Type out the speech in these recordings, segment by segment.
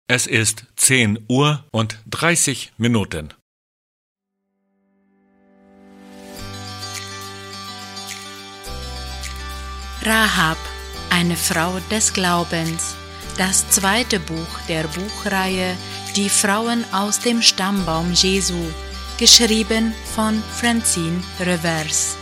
Es ist 10:30 Uhr. Rahab, eine Frau des Glaubens. Das zweite Buch der Buchreihe Die Frauen aus dem Stammbaum Jesu, geschrieben von Francine Revers.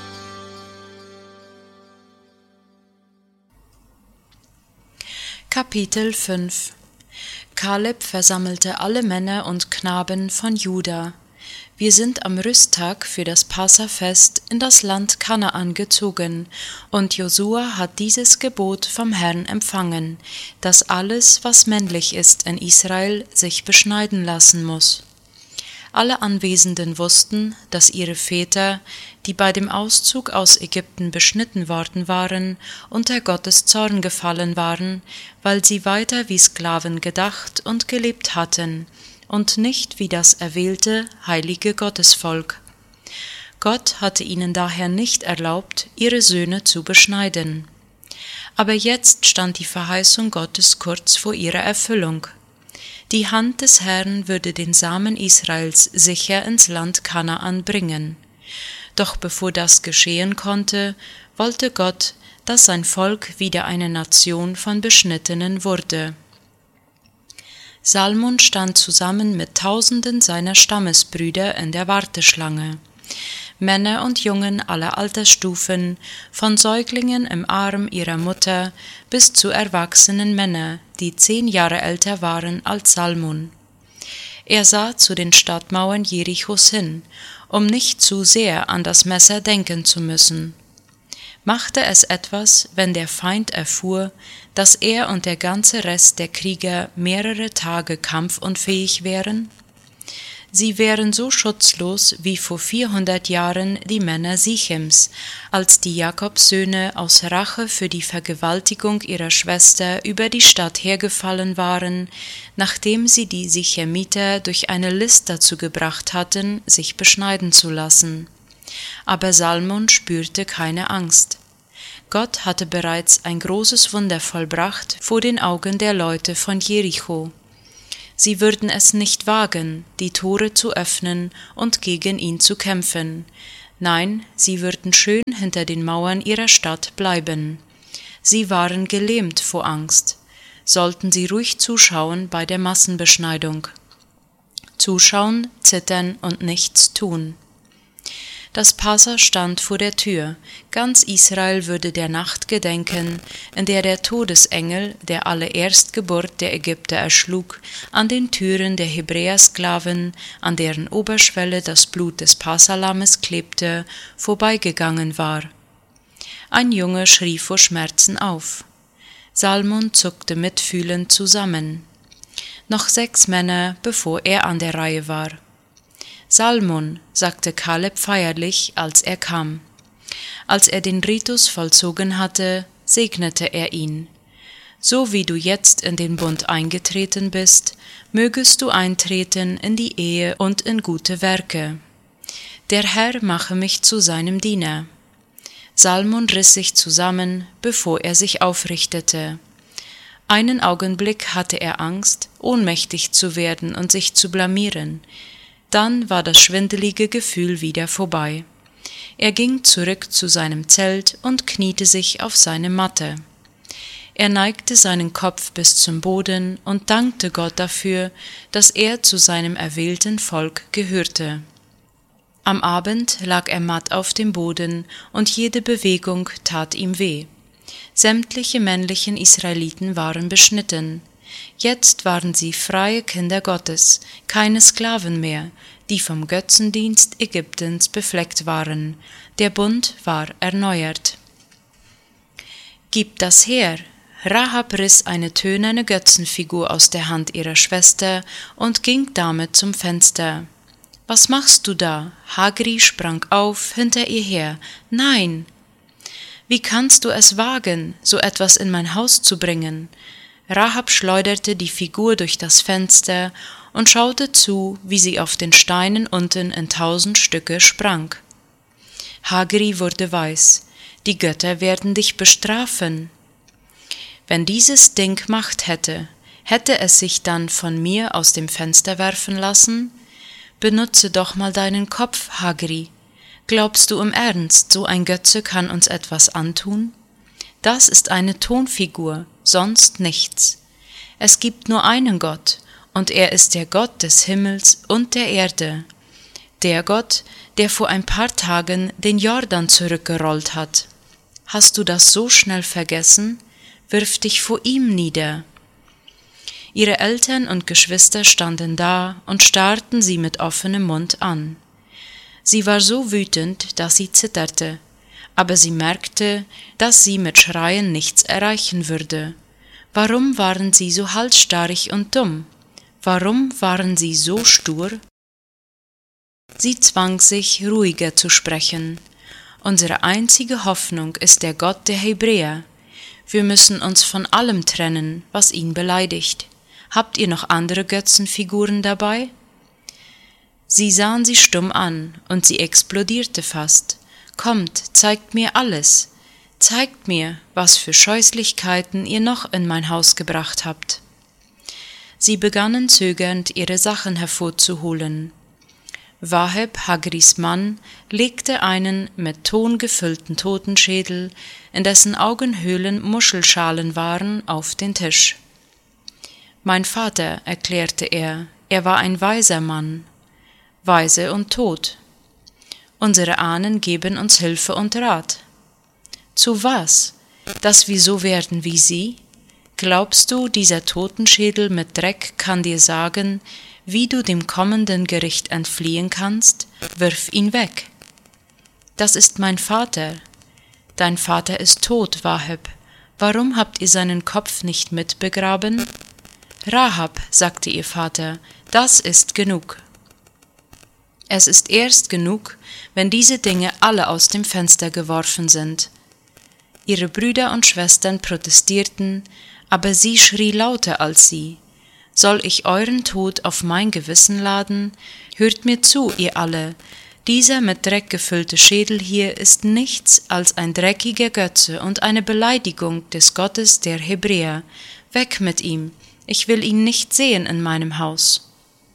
Kapitel 5. Kaleb versammelte alle Männer und Knaben von Juda. Wir sind am Rüsttag für das Passafest in das Land Kanaan gezogen, und Josua hat dieses Gebot vom Herrn empfangen, dass alles, was männlich ist in Israel, sich beschneiden lassen muss. Alle Anwesenden wussten, dass ihre Väter, die bei dem Auszug aus Ägypten beschnitten worden waren, unter Gottes Zorn gefallen waren, weil sie weiter wie Sklaven gedacht und gelebt hatten, und nicht wie das erwählte, heilige Gottesvolk. Gott hatte ihnen daher nicht erlaubt, ihre Söhne zu beschneiden. Aber jetzt stand die Verheißung Gottes kurz vor ihrer Erfüllung. Die Hand des Herrn würde den Samen Israels sicher ins Land Kanaan bringen. Doch bevor das geschehen konnte, wollte Gott, dass sein Volk wieder eine Nation von Beschnittenen wurde. Salmon stand zusammen mit Tausenden seiner Stammesbrüder in der Warteschlange. Männer und Jungen aller Altersstufen, von Säuglingen im Arm ihrer Mutter bis zu erwachsenen Männern, die 10 Jahre älter waren als Salmon. Er sah zu den Stadtmauern Jerichos hin, um nicht zu sehr an das Messer denken zu müssen. Machte es etwas, wenn der Feind erfuhr, dass er und der ganze Rest der Krieger mehrere Tage kampfunfähig wären? Sie wären so schutzlos wie vor 400 Jahren die Männer Sichems, als die Jakobssöhne aus Rache für die Vergewaltigung ihrer Schwester über die Stadt hergefallen waren, nachdem sie die Sichemiter durch eine List dazu gebracht hatten, sich beschneiden zu lassen. Aber Salmon spürte keine Angst. Gott hatte bereits ein großes Wunder vollbracht vor den Augen der Leute von Jericho. Sie würden es nicht wagen, die Tore zu öffnen und gegen ihn zu kämpfen. Nein, sie würden schön hinter den Mauern ihrer Stadt bleiben. Sie waren gelähmt vor Angst. Sollten sie ruhig zuschauen bei der Massenbeschneidung. Zuschauen, zittern und nichts tun. Das Passa stand vor der Tür, ganz Israel würde der Nacht gedenken, in der der Todesengel, der alle Erstgeburt der Ägypter erschlug, an den Türen der Hebräersklaven, an deren Oberschwelle das Blut des Passalammes klebte, vorbeigegangen war. Ein Junge schrie vor Schmerzen auf. Salmon zuckte mitfühlend zusammen. Noch 6 Männer, bevor er an der Reihe war. Salmon, sagte Kaleb feierlich, als er kam. Als er den Ritus vollzogen hatte, segnete er ihn. So wie du jetzt in den Bund eingetreten bist, mögest du eintreten in die Ehe und in gute Werke. Der Herr mache mich zu seinem Diener. Salmon riss sich zusammen, bevor er sich aufrichtete. Einen Augenblick hatte er Angst, ohnmächtig zu werden und sich zu blamieren. Dann war das schwindelige Gefühl wieder vorbei. Er ging zurück zu seinem Zelt und kniete sich auf seine Matte. Er neigte seinen Kopf bis zum Boden und dankte Gott dafür, dass er zu seinem erwählten Volk gehörte. Am Abend lag er matt auf dem Boden und jede Bewegung tat ihm weh. Sämtliche männlichen Israeliten waren beschnitten. Jetzt waren sie freie Kinder Gottes, keine Sklaven mehr, die vom Götzendienst Ägyptens befleckt waren. Der Bund war erneuert. »Gib das her!« Rahab riss eine tönerne Götzenfigur aus der Hand ihrer Schwester und ging damit zum Fenster. »Was machst du da?« Hagri sprang auf, hinter ihr her. »Nein!« »Wie kannst du es wagen, so etwas in mein Haus zu bringen?« Rahab schleuderte die Figur durch das Fenster und schaute zu, wie sie auf den Steinen unten in 1000 Stücke sprang. Hagri wurde weiß. Die Götter werden dich bestrafen. Wenn dieses Ding Macht hätte, hätte es sich dann von mir aus dem Fenster werfen lassen? Benutze doch mal deinen Kopf, Hagri. Glaubst du im Ernst, so ein Götze kann uns etwas antun? Das ist eine Tonfigur, sonst nichts. Es gibt nur einen Gott, und er ist der Gott des Himmels und der Erde. Der Gott, der vor ein paar Tagen den Jordan zurückgerollt hat. Hast du das so schnell vergessen? Wirf dich vor ihm nieder. Ihre Eltern und Geschwister standen da und starrten sie mit offenem Mund an. Sie war so wütend, dass sie zitterte, aber sie merkte, dass sie mit Schreien nichts erreichen würde. Warum waren sie so halsstarrig und dumm? Warum waren sie so stur? Sie zwang sich, ruhiger zu sprechen. Unsere einzige Hoffnung ist der Gott der Hebräer. Wir müssen uns von allem trennen, was ihn beleidigt. Habt ihr noch andere Götzenfiguren dabei? Sie sahen sie stumm an, und sie explodierte fast. Kommt, zeigt mir alles. Zeigt mir, was für Scheußlichkeiten ihr noch in mein Haus gebracht habt. Sie begannen zögernd, ihre Sachen hervorzuholen. Waheb, Hagris Mann, legte einen mit Ton gefüllten Totenschädel, in dessen Augenhöhlen Muschelschalen waren, auf den Tisch. »Mein Vater«, erklärte er war ein weiser Mann, weise und tot. Unsere Ahnen geben uns Hilfe und Rat. Zu was? Dass wir so werden wie sie? Glaubst du, dieser Totenschädel mit Dreck kann dir sagen, wie du dem kommenden Gericht entfliehen kannst? Wirf ihn weg. Das ist mein Vater. Dein Vater ist tot, Waheb. Warum habt ihr seinen Kopf nicht mitbegraben? Rahab, sagte ihr Vater, das ist genug. Es ist erst genug, wenn diese Dinge alle aus dem Fenster geworfen sind. Ihre Brüder und Schwestern protestierten, aber sie schrie lauter als sie. Soll ich euren Tod auf mein Gewissen laden? Hört mir zu, ihr alle. Dieser mit Dreck gefüllte Schädel hier ist nichts als ein dreckiger Götze und eine Beleidigung des Gottes der Hebräer. Weg mit ihm, ich will ihn nicht sehen in meinem Haus.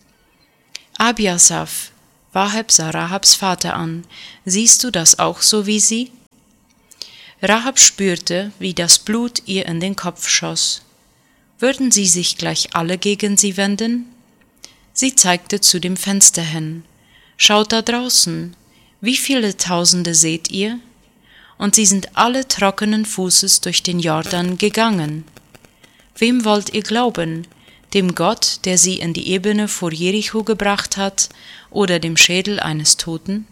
Abiasaph, Waheb sah Rahabs Vater an, siehst du das auch so wie sie? Rahab spürte, wie das Blut ihr in den Kopf schoss. Würden sie sich gleich alle gegen sie wenden? Sie zeigte zu dem Fenster hin. Schaut da draußen, wie viele Tausende seht ihr? Und sie sind alle trockenen Fußes durch den Jordan gegangen. Wem wollt ihr glauben? Dem Gott, der sie in die Ebene vor Jericho gebracht hat, oder dem Schädel eines Toten?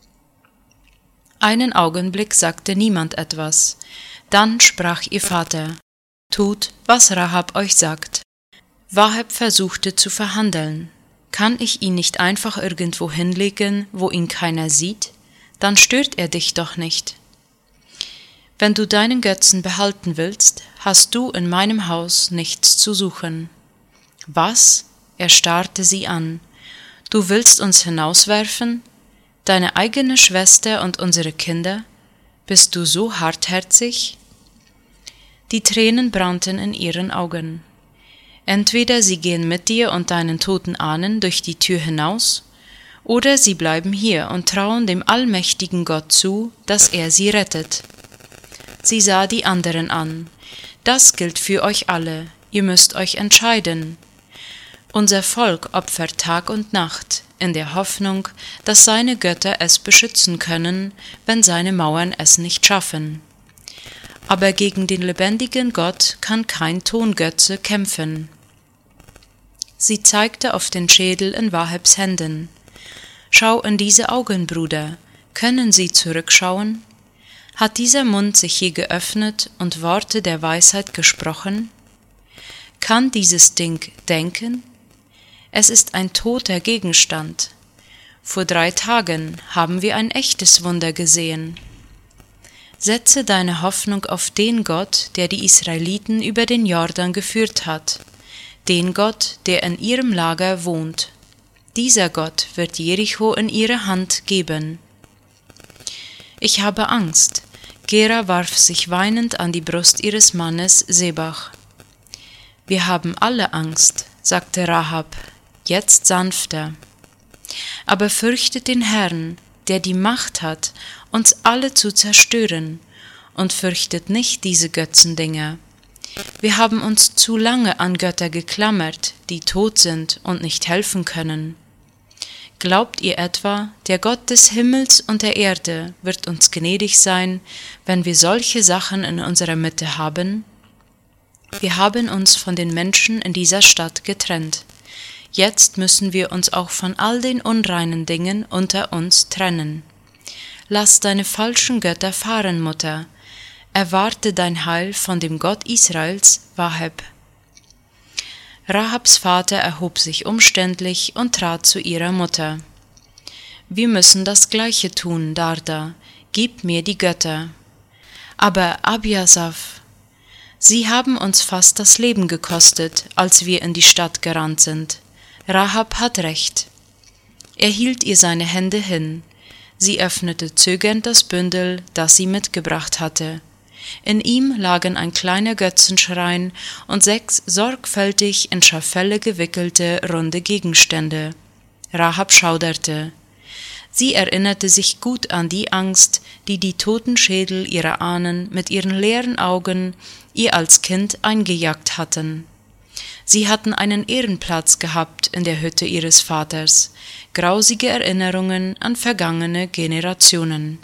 Einen Augenblick sagte niemand etwas. Dann sprach ihr Vater: Tut, was Rahab euch sagt. Waheb versuchte zu verhandeln. Kann ich ihn nicht einfach irgendwo hinlegen, wo ihn keiner sieht? Dann stört er dich doch nicht. Wenn du deinen Götzen behalten willst, hast du in meinem Haus nichts zu suchen. Was? Er starrte sie an. Du willst uns hinauswerfen? Deine eigene Schwester und unsere Kinder? Bist du so hartherzig? Die Tränen brannten in ihren Augen. Entweder sie gehen mit dir und deinen toten Ahnen durch die Tür hinaus, oder sie bleiben hier und trauen dem allmächtigen Gott zu, dass er sie rettet. Sie sah die anderen an. Das gilt für euch alle, ihr müsst euch entscheiden. Unser Volk opfert Tag und Nacht, in der Hoffnung, dass seine Götter es beschützen können, wenn seine Mauern es nicht schaffen. Aber gegen den lebendigen Gott kann kein Tongötze kämpfen. Sie zeigte auf den Schädel in Wahebs Händen. Schau in diese Augen, Bruder, können sie zurückschauen? Hat dieser Mund sich je geöffnet und Worte der Weisheit gesprochen? Kann dieses Ding denken? Es ist ein toter Gegenstand. Vor 3 Tagen haben wir ein echtes Wunder gesehen. Setze deine Hoffnung auf den Gott, der die Israeliten über den Jordan geführt hat, den Gott, der in ihrem Lager wohnt. Dieser Gott wird Jericho in ihre Hand geben. Ich habe Angst. Gera warf sich weinend an die Brust ihres Mannes Sebach. Wir haben alle Angst, sagte Rahab, jetzt sanfter. Aber fürchtet den Herrn, der die Macht hat, uns alle zu zerstören, und fürchtet nicht diese Götzendinger. Wir haben uns zu lange an Götter geklammert, die tot sind und nicht helfen können. Glaubt ihr etwa, der Gott des Himmels und der Erde wird uns gnädig sein, wenn wir solche Sachen in unserer Mitte haben? Wir haben uns von den Menschen in dieser Stadt getrennt. Jetzt müssen wir uns auch von all den unreinen Dingen unter uns trennen. Lass deine falschen Götter fahren, Mutter. Erwarte dein Heil von dem Gott Israels, Waheb. Rahabs Vater erhob sich umständlich und trat zu ihrer Mutter. Wir müssen das Gleiche tun, Darda, gib mir die Götter. Aber Abiasaf, sie haben uns fast das Leben gekostet, als wir in die Stadt gerannt sind. Rahab hat recht. Er hielt ihr seine Hände hin. Sie öffnete zögernd das Bündel, das sie mitgebracht hatte. In ihm lagen ein kleiner Götzenschrein und 6 sorgfältig in Schafelle gewickelte, runde Gegenstände. Rahab schauderte. Sie erinnerte sich gut an die Angst, die die Totenschädel ihrer Ahnen mit ihren leeren Augen ihr als Kind eingejagt hatten. Sie hatten einen Ehrenplatz gehabt in der Hütte ihres Vaters, grausige Erinnerungen an vergangene Generationen.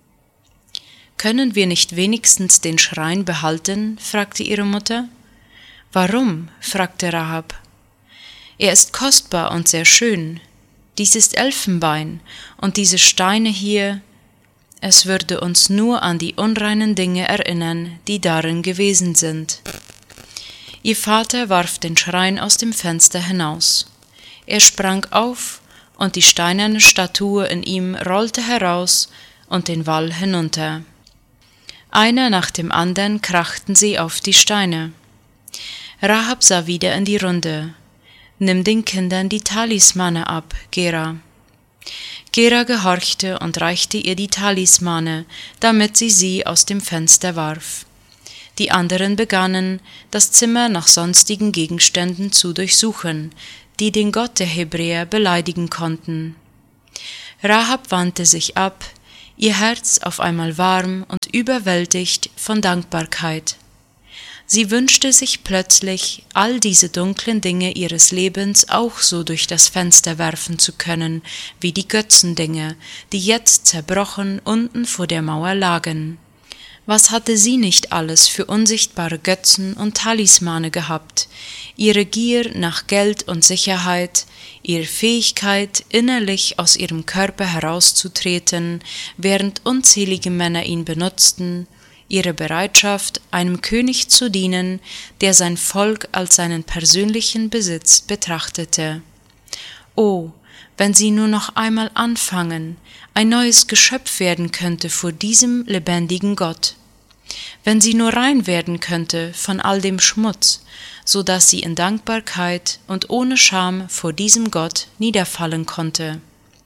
»Können wir nicht wenigstens den Schrein behalten?« fragte ihre Mutter. »Warum?« fragte Rahab. »Er ist kostbar und sehr schön. Dies ist Elfenbein, und diese Steine hier, es würde uns nur an die unreinen Dinge erinnern, die darin gewesen sind.« Ihr Vater warf den Schrein aus dem Fenster hinaus. Er sprang auf, und die steinerne Statue in ihm rollte heraus und den Wall hinunter. Einer nach dem andern krachten sie auf die Steine. Rahab sah wieder in die Runde. »Nimm den Kindern die Talismane ab, Gera.« Gera gehorchte und reichte ihr die Talismane, damit sie aus dem Fenster warf. Die anderen begannen, das Zimmer nach sonstigen Gegenständen zu durchsuchen, die den Gott der Hebräer beleidigen konnten. Rahab wandte sich ab, ihr Herz auf einmal warm und überwältigt von Dankbarkeit. Sie wünschte sich plötzlich, all diese dunklen Dinge ihres Lebens auch so durch das Fenster werfen zu können, wie die Götzendinge, die jetzt zerbrochen unten vor der Mauer lagen. Was hatte sie nicht alles für unsichtbare Götzen und Talismane gehabt? Ihre Gier nach Geld und Sicherheit, ihre Fähigkeit, innerlich aus ihrem Körper herauszutreten, während unzählige Männer ihn benutzten, ihre Bereitschaft, einem König zu dienen, der sein Volk als seinen persönlichen Besitz betrachtete. Oh, wenn sie nur noch einmal anfangen, ein neues Geschöpf werden könnte vor diesem lebendigen Gott. Wenn sie nur rein werden könnte von all dem Schmutz, so dass sie in Dankbarkeit und ohne Scham vor diesem Gott niederfallen konnte.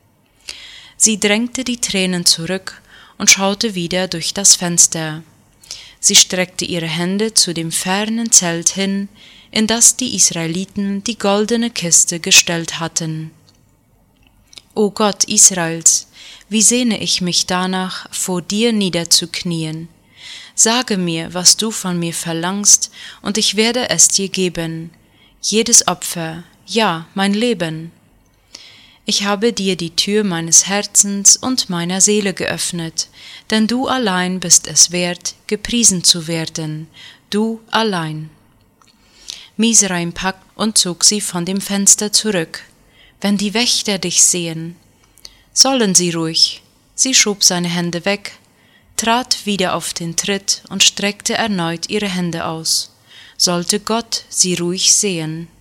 Sie drängte die Tränen zurück und schaute wieder durch das Fenster. Sie streckte ihre Hände zu dem fernen Zelt hin, in das die Israeliten die goldene Kiste gestellt hatten. O Gott Israels, wie sehne ich mich danach, vor dir niederzuknien. Sage mir, was du von mir verlangst, und ich werde es dir geben. Jedes Opfer, ja, mein Leben. Ich habe dir die Tür meines Herzens und meiner Seele geöffnet, denn du allein bist es wert, gepriesen zu werden, du allein. Misraim packte und zog sie von dem Fenster zurück. Wenn die Wächter dich sehen, sollen sie ruhig. Sie schob seine Hände weg, trat wieder auf den Tritt und streckte erneut ihre Hände aus. Sollte Gott sie ruhig sehen.